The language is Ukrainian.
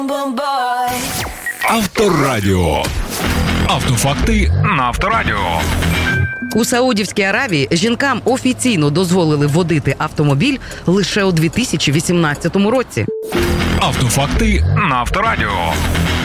Авторадіо. Автофакти на Авторадіо. У Саудівській Аравії жінкам офіційно дозволили водити автомобіль лише у 2018 році. Автофакти на Авторадіо.